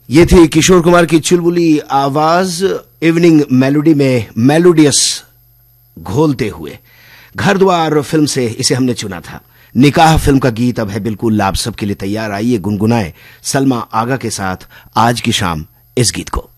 ये थी किशोर कुमार की चुलबुली आवाज इवनिंग मेलोडी में मेलोडियस घोलते हुए। घर द्वार फिल्म से इसे हमने चुना था। निकाह फिल्म का गीत अब है बिल्कुल आप सबके लिए तैयार। आइए गुनगुनाएं सलमा आगा के साथ आज की शाम इस गीत को।